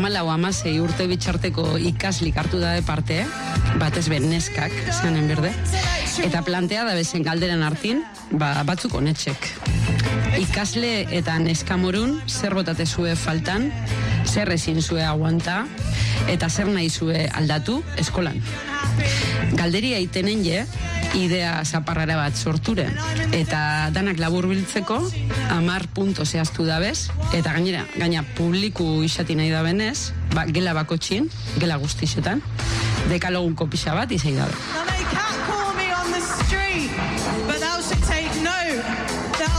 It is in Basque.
14 urte bitxarteko ikaslik hartu da parte, batez ben neskak, zanen berde, eta plantea da bezen galderen hartin, batzuk honetxek. Ikasle eta neskamorun zer botate zue faltan, zer ezin zue aguanta, eta zer nahi zue aldatu eskolan. Galderia itenen idea zaparrara bat sorture, eta danak labur biltzeko 10 punto zehaztu dabez, eta gaina publiku isati nahi da benez, gela bakotxin, gela guztixetan, dekalogun kopisa bat izai dabe.